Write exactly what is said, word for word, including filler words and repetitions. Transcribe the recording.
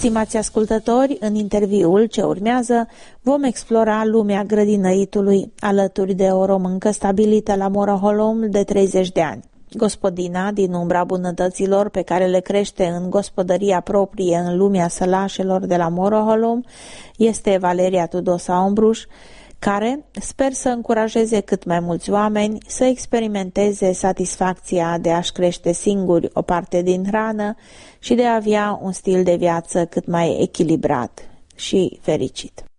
Stimați ascultători, în interviul ce urmează vom explora lumea grădinăritului alături de o româncă stabilită la Moraholom de treizeci de ani. Gospodina, din umbra bunătăților pe care le crește în gospodăria proprie în lumea sălașelor de la Moraholom, este Valeria Tudosa Ombruș, care sper să încurajeze cât mai mulți oameni să experimenteze satisfacția de a-și crește singuri o parte din hrană și de a avea un stil de viață cât mai echilibrat și fericit.